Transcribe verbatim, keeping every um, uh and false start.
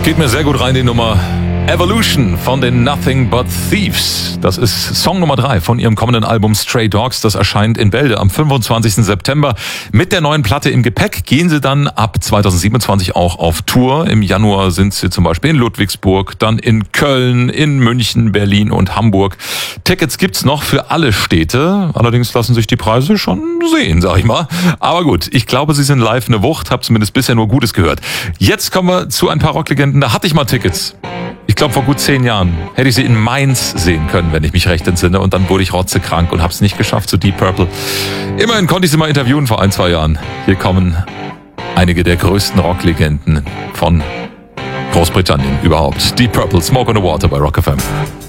Geht mir sehr gut rein, die Nummer Evolution von den Nothing But Thieves. Das ist Song Nummer drei von ihrem kommenden Album Stray Dogs. Das erscheint in Bälde am fünfundzwanzigsten September. Mit der neuen Platte im Gepäck gehen sie dann ab zweitausendsiebenundzwanzig auch auf Tour. Im Januar sind sie zum Beispiel in Ludwigsburg, dann in Köln, in München, Berlin und Hamburg. Tickets gibt's noch für alle Städte. Allerdings lassen sich die Preise schon sehen, sag ich mal. Aber gut, ich glaube, sie sind live eine Wucht. Hab zumindest bisher nur Gutes gehört. Jetzt kommen wir zu ein paar Rocklegenden. Da hatte ich mal Tickets. Ich glaube, vor gut zehn Jahren hätte ich sie in Mainz sehen können, wenn ich mich recht entsinne. Und dann wurde ich rotzekrank und habe es nicht geschafft zu Deep Purple. Immerhin konnte ich sie mal interviewen vor ein, zwei Jahren. Hier kommen einige der größten Rocklegenden von Großbritannien überhaupt. Deep Purple, Smoke on the Water bei Rock F M.